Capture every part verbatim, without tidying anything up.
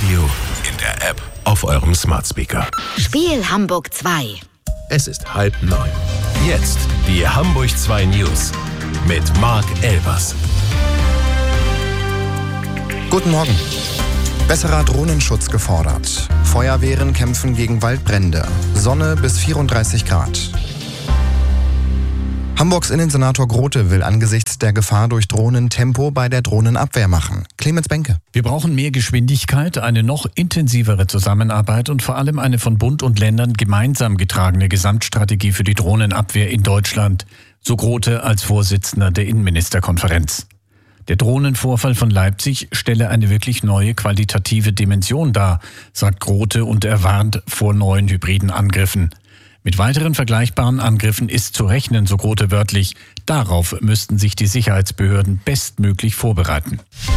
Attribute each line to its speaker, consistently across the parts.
Speaker 1: Radio, in der App, auf eurem Smart Speaker.
Speaker 2: Spiel Hamburg zwei.
Speaker 1: Es ist halb neun. Jetzt die Hamburg zwei News mit Marc Elbers.
Speaker 3: Guten Morgen. Besserer Drohnenschutz gefordert. Feuerwehren kämpfen gegen Waldbrände. Sonne bis vierunddreißig Grad. Hamburgs Innensenator Grote will angesichts der Gefahr durch Drohnen Tempo bei der Drohnenabwehr machen. Clemens Benke.
Speaker 4: Wir brauchen mehr Geschwindigkeit, eine noch intensivere Zusammenarbeit und vor allem eine von Bund und Ländern gemeinsam getragene Gesamtstrategie für die Drohnenabwehr in Deutschland, so Grote als Vorsitzender der Innenministerkonferenz. Der Drohnenvorfall von Leipzig stelle eine wirklich neue qualitative Dimension dar, sagt Grote, und er warnt vor neuen hybriden Angriffen. Mit weiteren vergleichbaren Angriffen ist zu rechnen, so Grote wörtlich. Darauf müssten sich die Sicherheitsbehörden bestmöglich vorbereiten.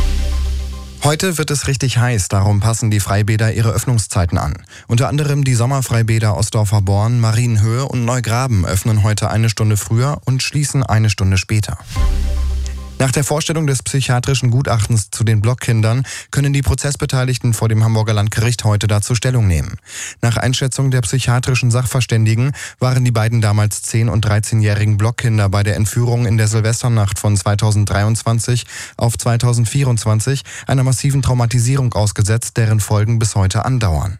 Speaker 3: Heute wird es richtig heiß, darum passen die Freibäder ihre Öffnungszeiten an. Unter anderem die Sommerfreibäder Ostdorfer Born, Marienhöhe und Neugraben öffnen heute eine Stunde früher und schließen eine Stunde später. Nach der Vorstellung des psychiatrischen Gutachtens zu den Blockkindern können die Prozessbeteiligten vor dem Hamburger Landgericht heute dazu Stellung nehmen. Nach Einschätzung der psychiatrischen Sachverständigen waren die beiden damals zehn- und dreizehnjährigen Blockkinder bei der Entführung in der Silvesternacht von zweitausenddreiundzwanzig auf zweitausendvierundzwanzig einer massiven Traumatisierung ausgesetzt, deren Folgen bis heute andauern.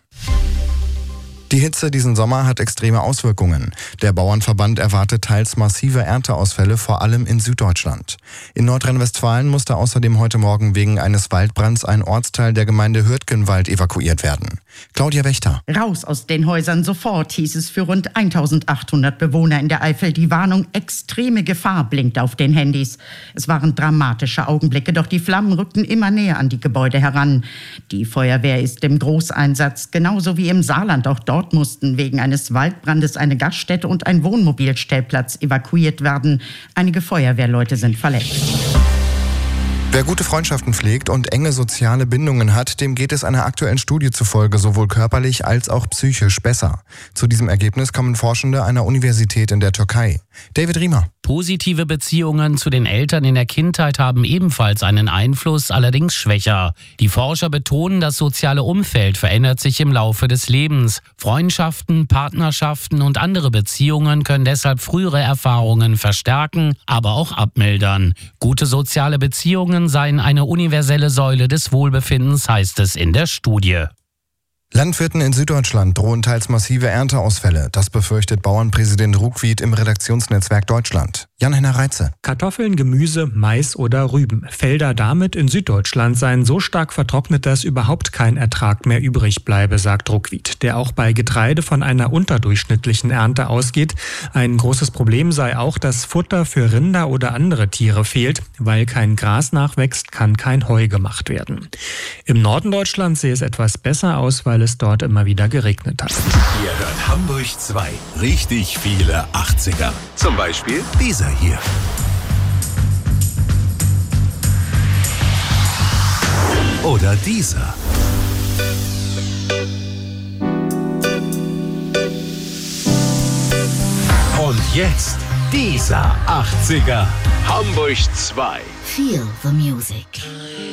Speaker 3: Die Hitze diesen Sommer hat extreme Auswirkungen. Der Bauernverband erwartet teils massive Ernteausfälle, vor allem in Süddeutschland. In Nordrhein-Westfalen musste außerdem heute Morgen wegen eines Waldbrands ein Ortsteil der Gemeinde Hürtgenwald evakuiert werden. Claudia Wächter.
Speaker 5: Raus aus den Häusern sofort, hieß es für rund eintausendachthundert Bewohner in der Eifel. Die Warnung extreme Gefahr blinkt auf den Handys. Es waren dramatische Augenblicke, doch die Flammen rückten immer näher an die Gebäude heran. Die Feuerwehr ist im Großeinsatz, genauso wie im Saarland. Auch dort mussten wegen eines Waldbrandes eine Gaststätte und ein Wohnmobilstellplatz evakuiert werden. Einige Feuerwehrleute sind verletzt.
Speaker 3: Wer gute Freundschaften pflegt und enge soziale Bindungen hat, dem geht es einer aktuellen Studie zufolge sowohl körperlich als auch psychisch besser. Zu diesem Ergebnis kommen Forschende einer Universität in der Türkei. David Riemer.
Speaker 6: Positive Beziehungen zu den Eltern in der Kindheit haben ebenfalls einen Einfluss, allerdings schwächer. Die Forscher betonen, das soziale Umfeld verändert sich im Laufe des Lebens. Freundschaften, Partnerschaften und andere Beziehungen können deshalb frühere Erfahrungen verstärken, aber auch abmildern. Gute soziale Beziehungen seien eine universelle Säule des Wohlbefindens, heißt es in der Studie.
Speaker 3: Landwirten in Süddeutschland drohen teils massive Ernteausfälle. Das befürchtet Bauernpräsident Ruckwied im Redaktionsnetzwerk Deutschland. Jan-Henner Reitze.
Speaker 7: Kartoffeln, Gemüse, Mais oder Rüben. Felder damit in Süddeutschland seien so stark vertrocknet, dass überhaupt kein Ertrag mehr übrig bleibe, sagt Ruckwied, der auch bei Getreide von einer unterdurchschnittlichen Ernte ausgeht. Ein großes Problem sei auch, dass Futter für Rinder oder andere Tiere fehlt. Weil kein Gras nachwächst, kann kein Heu gemacht werden. Im Norden Deutschlands sehe es etwas besser aus, weil es dort immer wieder geregnet hat.
Speaker 1: Ihr hört Hamburg zwei. Richtig viele achtziger. Zum Beispiel dieser hier. Oder dieser. Und jetzt dieser achtziger. Hamburg zwei.
Speaker 2: Feel the music.